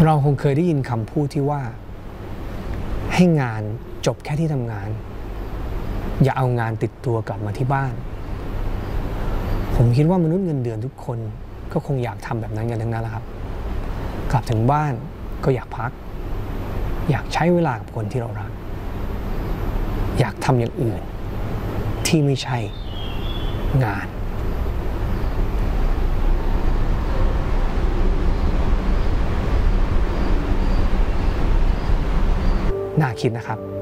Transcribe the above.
เราคงเคยได้ยินคำพูดที่ว่าให้งานจบแค่ที่ทำงานอย่าเอางานติดตัวกลับมาที่บ้านผมคิดว่ามนุษย์เงินเดือนทุกคนก็คงอยากทำแบบนั้นกันทั้งนั้นแหละครับกลับถึงบ้านก็อยากพักอยากใช้เวลากับคนที่เรารักอยากทำอย่างอื่นที่ไม่ใช่งานน่าคิดนะครับ